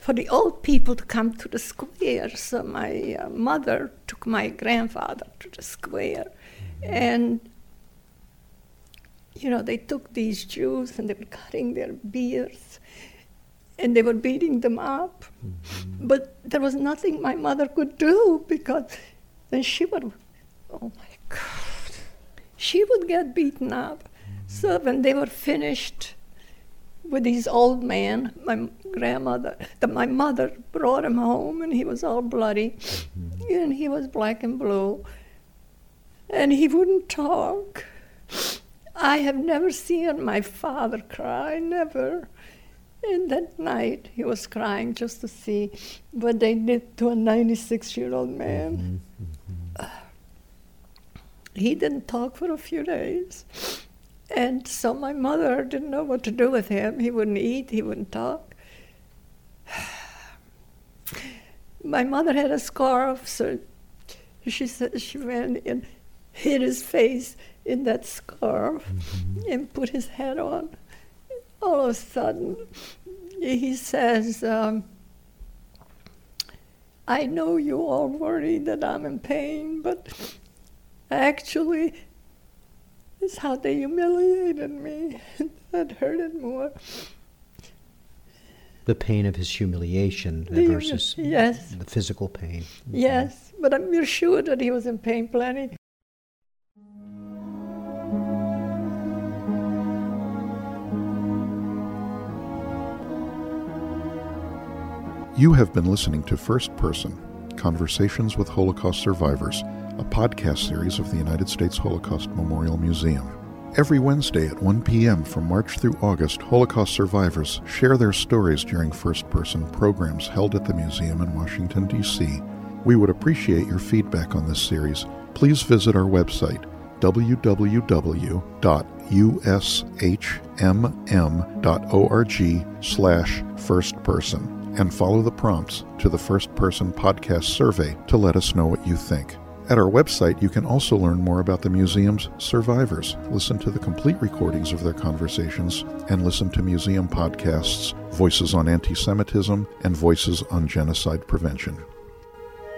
for the old people to come to the square. So my mother took my grandfather to the square. And, they took these Jews and they were cutting their beards and they were beating them up. But there was nothing my mother could do because then she would, oh my God, she would get beaten up. So when they were finished with these old man, my mother brought him home, and he was all bloody, and he was black and blue, and he wouldn't talk. I have never seen my father cry, never. And that night, he was crying just to see what they did to a 96-year-old man. He didn't talk for a few days. And so my mother didn't know what to do with him. He wouldn't eat, he wouldn't talk. My mother had a scarf, so she said she went and hid his face in that scarf and put his head on. All of a sudden, he says, I know you all worry that I'm in pain, but actually, it's how they humiliated me. That hurted more. The pain of his humiliation versus yes. The physical pain. Yes, but I'm sure that he was in pain plenty. You have been listening to First Person, Conversations with Holocaust Survivors, a podcast series of the United States Holocaust Memorial Museum. Every Wednesday at 1 p.m. from March through August, Holocaust survivors share their stories during first-person programs held at the museum in Washington, D.C. We would appreciate your feedback on this series. Please visit our website, www.ushmm.org/firstperson, and follow the prompts to the First Person Podcast survey to let us know what you think. At our website, you can also learn more about the museum's survivors, listen to the complete recordings of their conversations, and listen to museum podcasts, Voices on Anti-Semitism and Voices on Genocide Prevention.